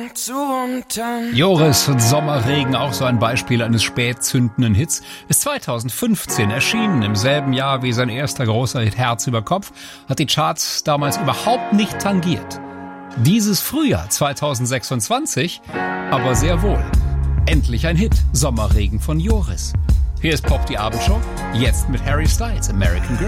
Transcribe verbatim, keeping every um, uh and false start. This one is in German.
zu und dann. Joris und Sommerregen, auch so ein Beispiel eines spät zündenden Hits, ist zweitausendfünfzehn erschienen, im selben Jahr wie sein erster großer Hit Herz über Kopf, hat die Charts damals überhaupt nicht tangiert. Dieses Frühjahr zweitausendsechsundzwanzig aber sehr wohl. Endlich ein Hit, Sommerregen von Joris. Hier ist Pop die Abendshow, jetzt mit Harry Styles, American Girl.